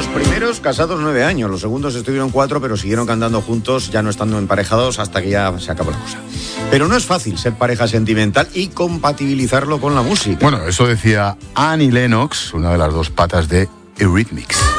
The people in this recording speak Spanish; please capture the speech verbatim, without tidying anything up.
Los primeros casados nueve años, los segundos estuvieron cuatro, pero siguieron cantando juntos, ya no estando emparejados, hasta que ya se acabó la cosa. Pero no es fácil ser pareja sentimental y compatibilizarlo con la música. Bueno, eso decía Annie Lennox, una de las dos patas de Eurythmics.